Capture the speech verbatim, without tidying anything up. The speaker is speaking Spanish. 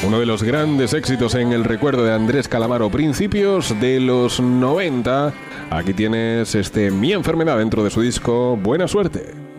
Uno de los grandes éxitos en el recuerdo de Andrés Calamaro, principios de los noventa. Aquí tienes este Mi Enfermedad dentro de su disco Buena Suerte.